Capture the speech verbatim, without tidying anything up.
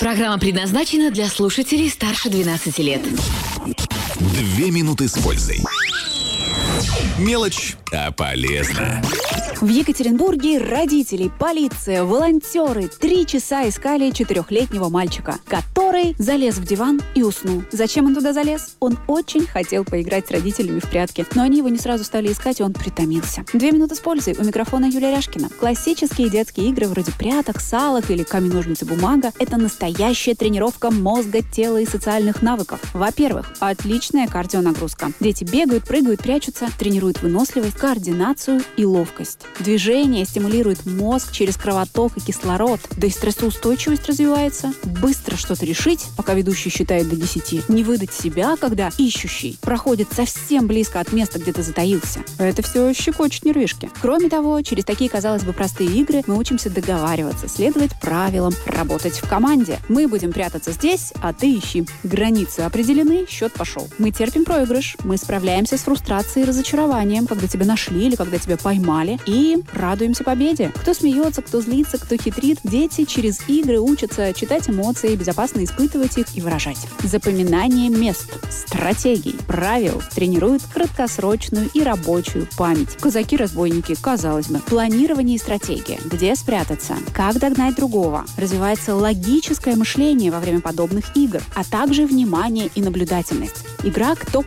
Программа предназначена для слушателей старше двенадцати лет. Две минуты с пользой. Мелочь, а полезно. В Екатеринбурге родители, полиция, волонтеры три часа искали четырехлетнего мальчика, который залез в диван и уснул. Зачем он туда залез? Он очень хотел поиграть с родителями в прятки, но они его не сразу стали искать, и он притомился. Две минуты с пользой. У микрофона Юлия Ряшкина. Классические детские игры вроде пряток, салок или камень-ножницы-бумага – это настоящая тренировка мозга, тела и социальных навыков. Во-первых, отличная кардионагрузка. Дети бегают, прыгают, прячутся, тренируют выносливость, координацию и ловкость. Движение стимулирует мозг через кровоток и кислород, да и стрессоустойчивость развивается. Быстро что-то решить, пока ведущий считает до десяти. Не выдать себя, когда ищущий проходит совсем близко от места, где ты затаился. Это все щекочет нервишки. Кроме того, через такие, казалось бы, простые игры мы учимся договариваться, следовать правилам, работать в команде. Мы будем прятаться здесь, а ты ищи. Границы определены, счет пошел. Мы терпим проигрыш, мы справляемся с фрустрацией и разочарованием, когда тебя нашли или когда тебя поймали, и радуемся победе. Кто смеется, кто злится, кто хитрит. Дети через игры учатся читать эмоции, безопасно испытывать их и выражать. Запоминание мест, стратегий, правил тренирует краткосрочную и рабочую память. Казаки-разбойники, казалось бы. Планирование и стратегия. Где спрятаться? Как догнать другого? Развивается логическое мышление во время подобных игр, а также внимание и наблюдательность. Игра «Кто